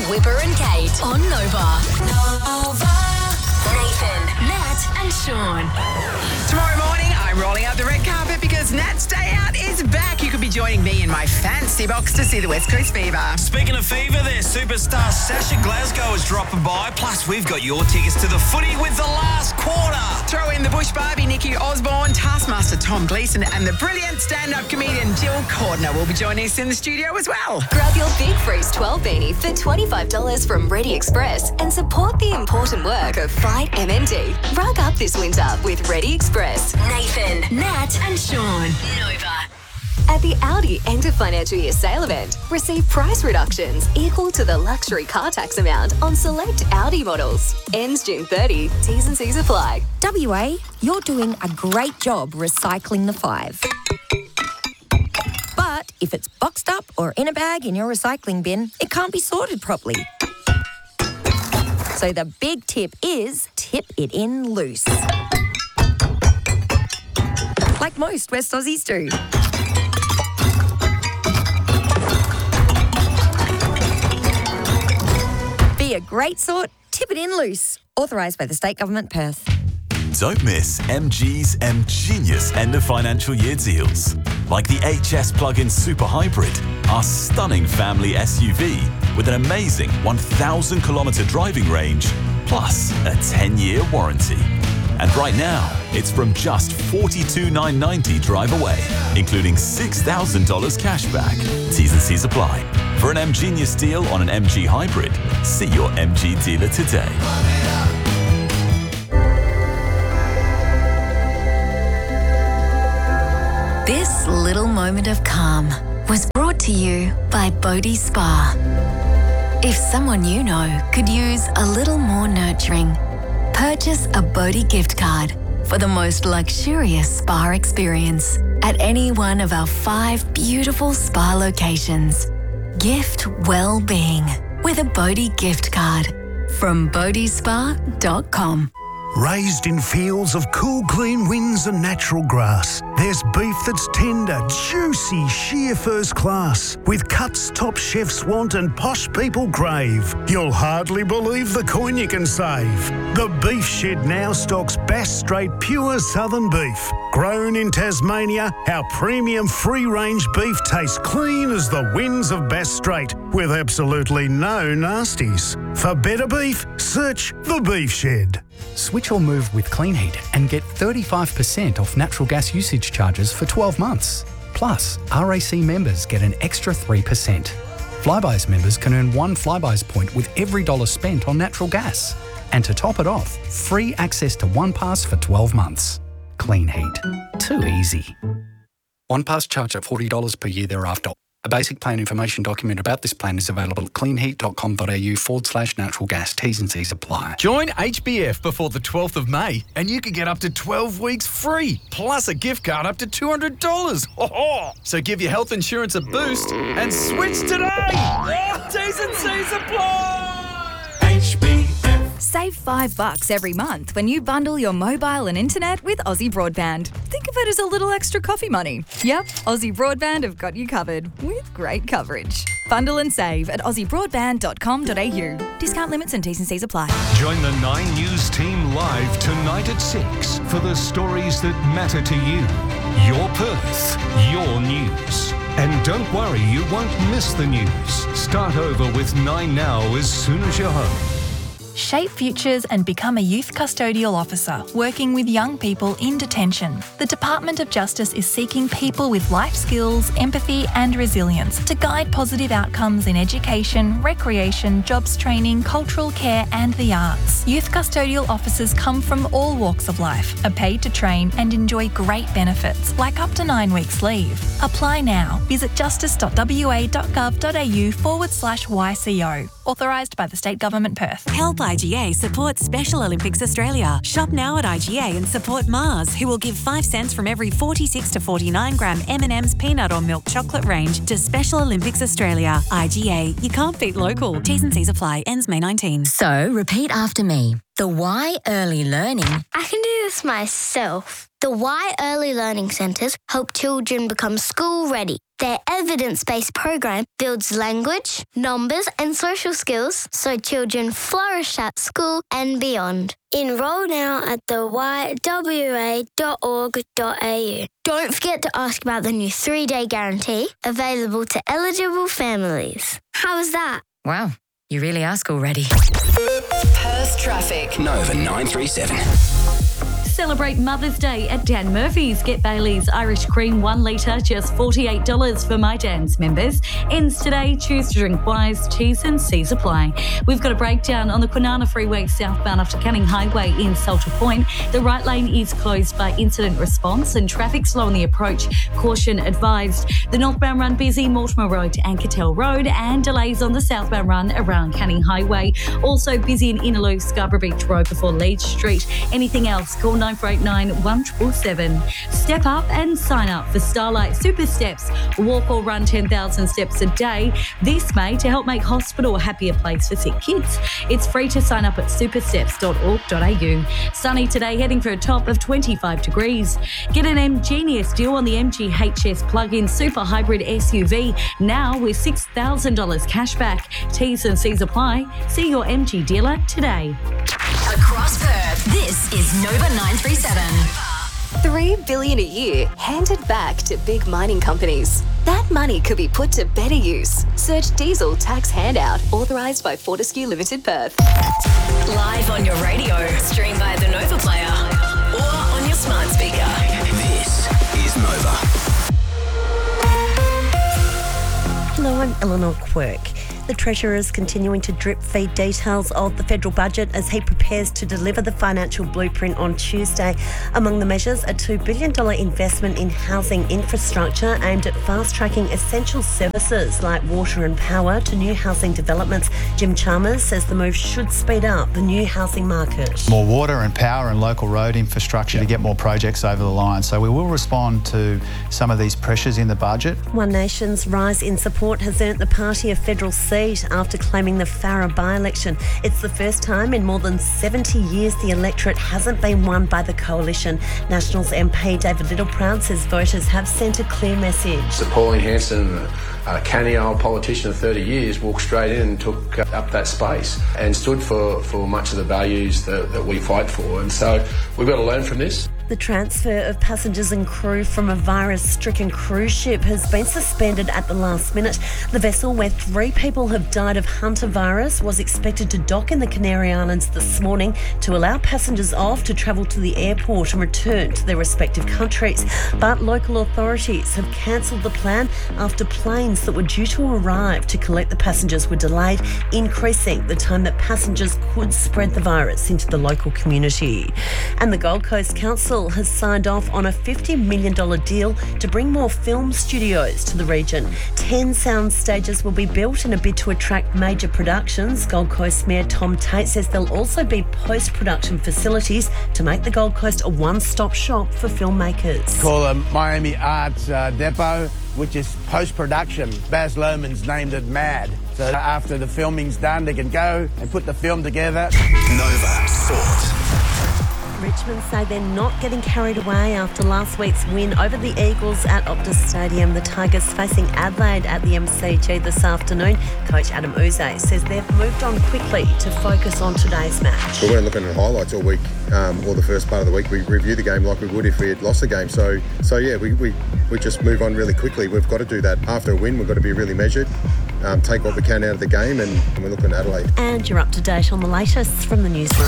Whipper and Kate on Nova. Nathan, Nat and Sean. Tomorrow morning, I'm rolling out the red carpet because Nat's Day Out is back. You could be joining me in my fancy box to see the West Coast Fever. Speaking of fever, their superstar Sasha Glasgow is dropping by. Plus, we've got your tickets to the footy with the last quarter. Throw in the Bush Barbie, Nikki Osborne, Taskmaster Tom Gleeson, and the brilliant stand-up comedian Jill Cordner will be joining us in the studio as well. Grab your Big Freeze 12 beanie for $25 from Ready Express and support the important work of Fight MND. Rug up this winter with Ready Express. Nathan, Nat and Sean. Nova. At the Audi end of financial year sale event, receive price reductions equal to the luxury car tax amount on select Audi models. Ends June 30. T's and C's apply. WA, you're doing a great job recycling the 5. But if it's boxed up or in a bag in your recycling bin, it can't be sorted properly. So the big tip is tip it in loose. Like most West Aussies do. Be a great sort, tip it in loose. Authorised by the State Government, Perth. Don't miss MG's M-Genius end of financial year deals. Like the HS plug-in Super Hybrid, our stunning family SUV with an amazing 1,000 kilometre driving range, plus a 10-year warranty. And right now, it's from just $42,990 drive away, including $6,000 cash back. T's and C's apply. For an M-Genius deal on an MG Hybrid, see your MG dealer today. This little moment of calm was brought to you by Bodhi Spa. If someone you know could use a little more nurturing, purchase a Bodhi gift card for the most luxurious spa experience at any one of our 5 beautiful spa locations. Gift well-being with a Bodhi gift card from bodhispa.com. Raised in fields of cool, clean winds and natural grass, there's beef that's tender, juicy, sheer first class, with cuts top chefs want and posh people crave. You'll hardly believe the coin you can save. The Beef Shed now stocks Bass Strait pure southern beef. Grown in Tasmania, our premium free-range beef tastes clean as the winds of Bass Strait, with absolutely no nasties. For better beef, search The Beef Shed. Switch or move with Clean Heat and get 35% off natural gas usage charges for 12 months. Plus, RAC members get an extra 3%. Flybuys members can earn 1 Flybuys point with every dollar spent on natural gas. And to top it off, free access to OnePass for 12 months. Clean Heat. Too easy. OnePass charge at $40 per year thereafter. A basic plan information document about this plan is available at cleanheat.com.au/natural gas. T's and C's apply. Join HBF before the 12th of May and you can get up to 12 weeks free, plus a gift card up to $200. So give your health insurance a boost and switch today. T's and C's apply. HBF. Save $5 every month when you bundle your mobile and internet with Aussie Broadband. Think of it as a little extra coffee money. Yep, Aussie Broadband have got you covered with great coverage. Bundle and save at aussiebroadband.com.au. Discount limits and T's and C's apply. Join the 9 News team live tonight at 6 for the stories that matter to you. Your Perth, your news. And don't worry, you won't miss the news. Start over with 9 Now as soon as you're home. Shape futures and become a youth custodial officer working with young people in detention. The Department of Justice is seeking people with life skills, empathy and resilience to guide positive outcomes in education, recreation, jobs training, cultural care and the arts. Youth custodial officers come from all walks of life, are paid to train and enjoy great benefits like up to 9 weeks leave. Apply now. Visit justice.wa.gov.au/YCO. Authorised by the State Government, Perth. Help IGA supports Special Olympics Australia. Shop now at IGA and support Mars, who will give 5 cents from every 46 to 49 gram M&M's peanut or milk chocolate range to Special Olympics Australia. IGA, you can't beat local. T's and C's apply. Ends May 19. So, repeat after me. The Y Early Learning. I can do this myself. The Y Early Learning Centres help children become school ready. Their evidence-based program builds language, numbers and social skills so children flourish at school and beyond. Enrol now at the ywa.org.au. Don't forget to ask about the new 3-day guarantee available to eligible families. How was that? Wow, you really ask already. Perth traffic. Nova 937. Celebrate Mother's Day at Dan Murphy's. Get Bailey's Irish Cream 1 litre, just $48 for My Dan's members. Ends today. Choose to drink wise. T's and C's apply. We've got a breakdown on the Kwinana Freeway southbound after Canning Highway in Salter Point. The right lane is closed by incident response and traffic slow on the approach. Caution advised. The northbound run busy, Mortimer Road to Ankertel Road, and delays on the southbound run around Canning Highway. Also busy in Innaloo, Scarborough Beach Road before Leeds Street. Anything else, call 9489 1777. Step up and sign up for Starlight Super Steps. Walk or run 10,000 steps a day this May to help make hospital a happier place for sick kids. It's free to sign up at supersteps.org.au. Sunny today, heading for a top of 25 degrees. Get an M-Genius deal on the MG HS plug-in super hybrid SUV now with $6,000 cash back. T's and C's apply. See your MG dealer today. Across Perth, this is Nova 937. $3 billion a year handed back to big mining companies. That money could be put to better use. Search diesel tax handout authorised by Fortescue Limited Perth. Live on your radio, stream via the Nova Player or on your smart speaker. This is Nova. Hello, I'm Eleanor Quirk. The Treasurer is continuing to drip feed details of the federal budget as he prepares to deliver the financial blueprint on Tuesday. Among the measures, a $2 billion investment in housing infrastructure aimed at fast-tracking essential services like water and power to new housing developments. Jim Chalmers says the move should speed up the new housing market. More water and power and local road infrastructure to get more projects over the line. So we will respond to some of these pressures in the budget. One Nation's rise in support has earned the party a federal seat after claiming the Farrer by-election. It's the first time in more than 70 years the electorate hasn't been won by the coalition. Nationals MP David Littleproud says voters have sent a clear message. So Pauline Hanson, a canny old politician of 30 years, walked straight in and took up that space and stood for much of the values that we fight for. And so we've got to learn from this. The transfer of passengers and crew from a virus-stricken cruise ship has been suspended at the last minute. The vessel, where 3 people have died of hantavirus, was expected to dock in the Canary Islands this morning to allow passengers off to travel to the airport and return to their respective countries. But local authorities have cancelled the plan after planes that were due to arrive to collect the passengers were delayed, increasing the time that passengers could spread the virus into the local community. And the Gold Coast Council has signed off on a $50 million deal to bring more film studios to the region. 10 sound stages will be built in a bid to attract major productions. Gold Coast Mayor Tom Tate says there'll also be post-production facilities to make the Gold Coast a one-stop shop for filmmakers. Call them Miami Arts Depot, which is post-production. Baz Luhrmann's named it MAD. So after the filming's done, they can go and put the film together. Nova Sport. Richmond say they're not getting carried away after last week's win over the Eagles at Optus Stadium. The Tigers facing Adelaide at the MCG this afternoon. Coach Adam Uze says they've moved on quickly to focus on today's match. We weren't looking at highlights all week, or the first part of the week. We review the game like we would if we had lost the game. So yeah, we just move on really quickly. We've got to do that. After a win, we've got to be really measured, take what we can out of the game, and we're looking at Adelaide. And you're up to date on the latest from the newsroom.